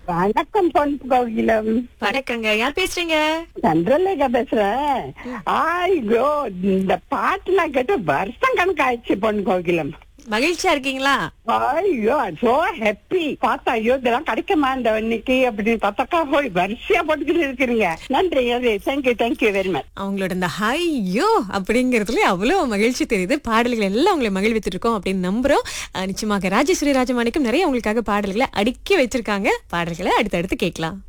வணக்கம் பொன் கோகிலம். வணக்கங்க, யார் பேசுறீங்க? சந்திரலேகா பேசுறேன். ஐயோ, இந்த பாட்டுலாம் கேட்டு வருஷம் கணக்கு ஆயிடுச்சு பொன் கோகிலம். மகிழ்ச்சியா இருக்கீங்களா? ஐயோ, சோ ஹாப்பி. பார்த்தா ஐயோ இதெல்லாம் கிடைக்குமா இந்த இன்னைக்கு அப்படின்னு பார்த்தாக்கா போய் வரிசையா போட்டுக்கிட்டு இருக்கிறீங்க. நன்றி, தேங்க்யூ வெரி மச். அவங்களோட இந்த ஹையோ அப்படிங்கறதுல அவ்வளவு மகிழ்ச்சி தெரியுது. பாடல்கள் எல்லாம் உங்களை மகிழ்வித்துட்டு இருக்கோம் அப்படின்னு நம்புறோம். நிச்சயமாக ராஜேஸ்வரி ராஜமாணிக்கம் நிறைய உங்களுக்காக பாடல்களை அடுக்கி வச்சிருக்காங்க. பாடல்களை அடுத்தடுத்து கேட்கலாம்.